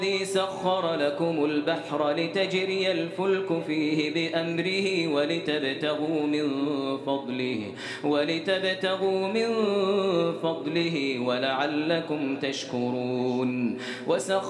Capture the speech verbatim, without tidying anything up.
الذي سخر لكم البحر لتجري الفلك فيه بأمره ولتبتغوا من فضله ولتبتغوا من فضله ولعلكم تشكرون.